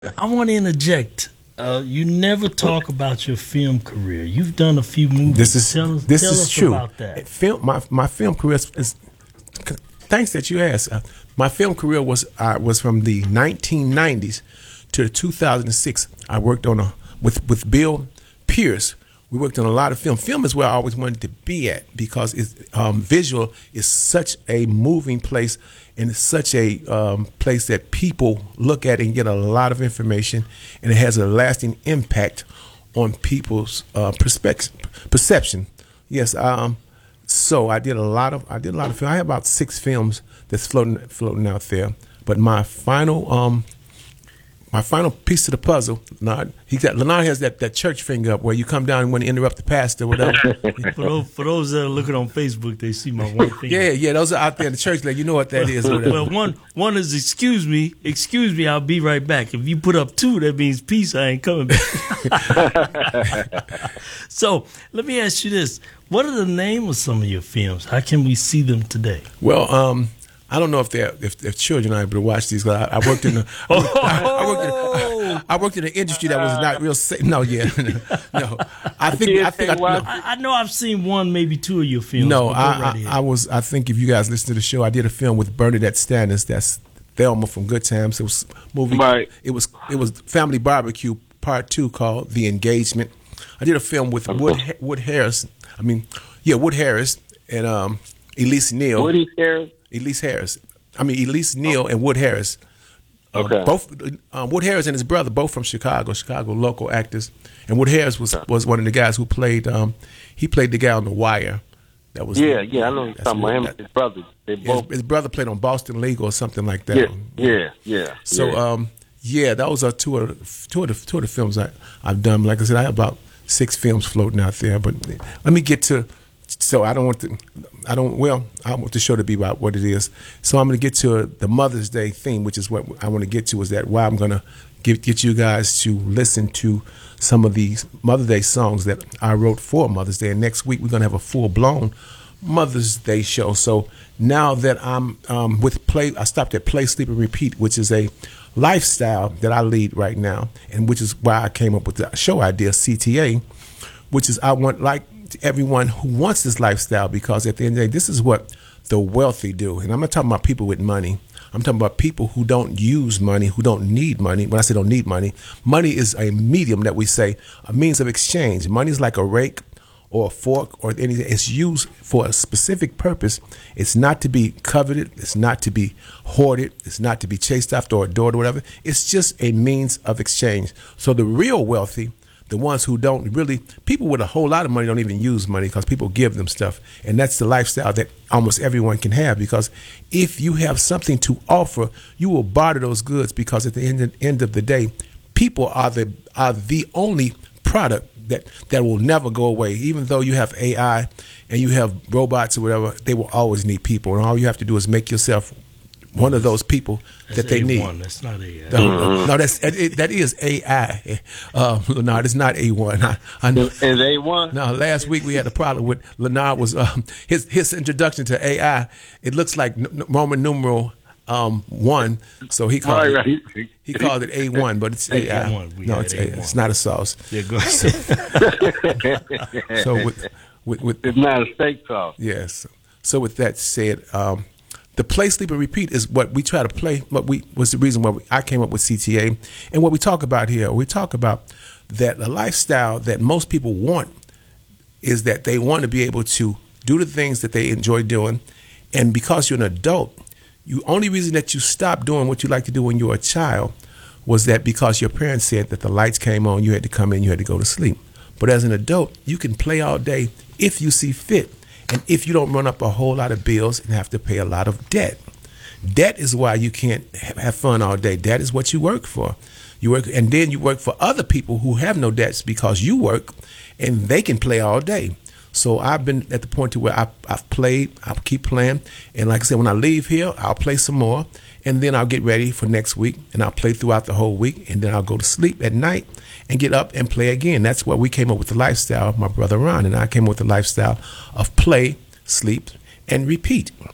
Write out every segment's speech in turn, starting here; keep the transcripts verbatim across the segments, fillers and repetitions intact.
I want to interject. Uh, you never talk about your film career. You've done a few movies. This is tell us, this tell is us true. about that. Film my my film career is, is thanks that you asked. Uh, my film career was uh, was from the nineteen nineties to two thousand six. I worked on a with with Bill Pierce. We worked on a lot of film. Film is where I always wanted to be at because it's, um, visual is such a moving place, and it's such a um, place that people look at and get a lot of information, and it has a lasting impact on people's uh, perspective, perception. Yes, um, so I did a lot of I did a lot of film. I have about six films that's floating floating out there, but my final um, my final piece of the puzzle, Leonard, he got Leonard has that, that church finger up where you come down and want to interrupt the pastor or whatever. for, those, for those that are looking on Facebook, they see my one finger. Yeah, yeah, those are out there in the church. Like, you know what that is. Or well, one one is excuse me, excuse me, I'll be right back. If you put up two, that means peace. I ain't coming back. So let me ask you this: what are the name of some of your films? How can we see them today? Well, um. I don't know if they're if, if children are able to watch these. I, I worked in the I, I, worked in, I worked in an industry that was not real safe. No, yeah, no. I think I think I, no. I, I know I've seen one, maybe two of your films. No, I, I, I was. I think if you guys listen to the show, I did a film with Bernadette Stannis. That's Thelma from Good Times. It was a movie. Right. It was it was Family Barbecue Part Two called The Engagement. I did a film with Wood Wood Harris. I mean, yeah, Wood Harris and um, Elise Neal. Woody Harris. Elise Harris. I mean, Elise Neal and Wood Harris. Uh, okay. Both um, Wood Harris and his brother, both from Chicago, Chicago local actors. And Wood Harris was, was one of the guys who played. Um, he played the guy on The Wire. That was yeah, yeah. I know you're talking about him and his brother. They both. His, his brother played on Boston Legal or something like that. Yeah, yeah, yeah. So, yeah. um, yeah, those are two of the, two of the two of the films I, I've done. Like I said, I have about six films floating out there. But let me get to. So I don't want to, I don't, well, I want the show to be about what it is. So I'm going to get to the Mother's Day theme, which is what I want to get to, is that why I'm going to get, get you guys to listen to some of these Mother's Day songs that I wrote for Mother's Day. And next week we're going to have a full-blown Mother's Day show. So now that I'm um, with Play, I stopped at Play, Sleep, and Repeat, which is a lifestyle that I lead right now, and which is why I came up with the show idea, C T A, which is I want, like, everyone who wants this lifestyle, because at the end of the day, this is what the wealthy do. And I'm not talking about people with money. I'm talking about people who don't use money, who don't need money. When I say don't need money, money is a medium that we say, a means of exchange. Money is like a rake or a fork or anything. It's used for a specific purpose. It's not to be coveted. It's not to be hoarded. It's not to be chased after or adored or whatever. It's just a means of exchange. So the real wealthy, the ones who don't really, people with a whole lot of money don't even use money because people give them stuff. And that's the lifestyle that almost everyone can have, because if you have something to offer, you will barter those goods, because at the end, end of the day, people are the are the only product that, that will never go away. Even though you have A I and you have robots or whatever, they will always need people. And all you have to do is make yourself one of those people that's that they A one. need. That's not A I. No, no that's it, that is A I. Uh, Leonard, it's not A one. I, I know. Is A one? No, last week we had a problem with Leonard. Was um, his his introduction to A I? It looks like n- Roman numeral um, one, so he called right, it right. he called it A one, but it's A I. A one. We No, had it's A A. one. It's not a sauce. Yeah, go ahead. So with with, with It's not a steak sauce. yes. So with that said, um, the Play, Sleep, and Repeat is what we try to play. What we was the reason why we, I came up with C T A, and what we talk about here. We talk about that the lifestyle that most people want is that they want to be able to do the things that they enjoy doing, and because you're an adult, you only reason that you stopped doing what you like to do when you were a child was that because your parents said that the lights came on, you had to come in, you had to go to sleep. But as an adult, you can play all day if you see fit. And if you don't run up a whole lot of bills and have to pay a lot of debt. Debt is why you can't have fun all day. Debt is what you work for. You work, and then you work for other people who have no debts because you work, and they can play all day. So I've been at the point to where I, I've played, I'll keep playing, and like I said, when I leave here, I'll play some more, and then I'll get ready for next week, and I'll play throughout the whole week, and then I'll go to sleep at night and get up and play again. That's what we came up with, the lifestyle. My brother Ron and I came up with the lifestyle of play, sleep, and repeat.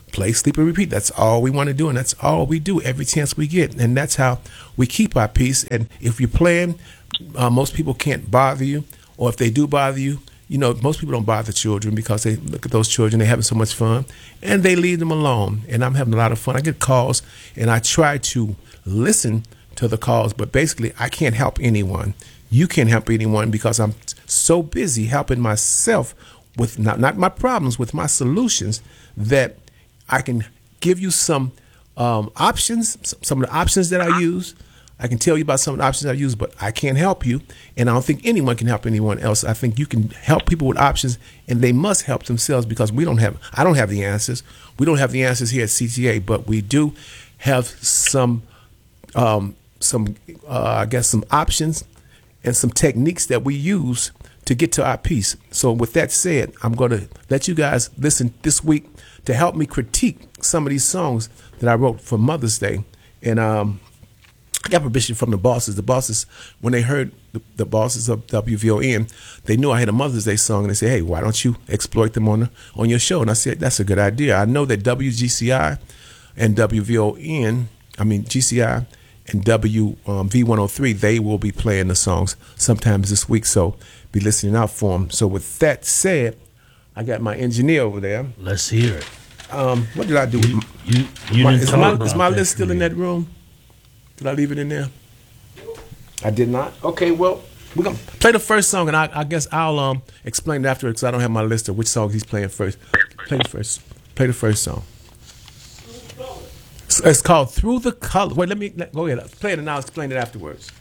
play, sleep, and repeat. That's all we want to do, and that's all we do every chance we get. And that's how we keep our peace. And if you're playing, uh, most people can't bother you, or if they do bother you, you know, most people don't bother children because they look at those children, they're having so much fun, and they leave them alone. And I'm having a lot of fun. I get calls, and I try to listen to the calls, but basically I can't help anyone. You can't help anyone because I'm so busy helping myself with not, not my problems, with my solutions, that I can give you some um, options, some of the options that I use. I can tell you about some of the options I use, but I can't help you, and I don't think anyone can help anyone else. I think you can help people with options, and they must help themselves because we don't have, I don't have the answers. We don't have the answers here at C T A, but we do have some, um, some, uh, I guess, some options and some techniques that we use to get to our peace. So with that said, I'm going to let you guys listen this week to help me critique some of these songs that I wrote for Mother's Day. And um, I got permission from the bosses. The bosses, when they heard the, the bosses of W V O N, they knew I had a Mother's Day song, and they said, hey, why don't you exploit them on the, on your show? And I said, that's a good idea. I know that W G C I and W V O N, I mean G C I and W V one oh three, they will be playing the songs sometimes this week, so be listening out for them. So with that said, I got my engineer over there. Let's hear it. Um, what did I do? You, you, you my, didn't is talk my, about is my that list still in career. that room? Did I leave it in there? I did not. Okay, well, we're gonna play the first song, and I, I guess I'll um explain it afterwards because I don't have my list of which songs he's playing first. Play the first. Play the first song. It's, it's called "Through the Color." Wait, let me let, go ahead. Play it, and I'll explain it afterwards.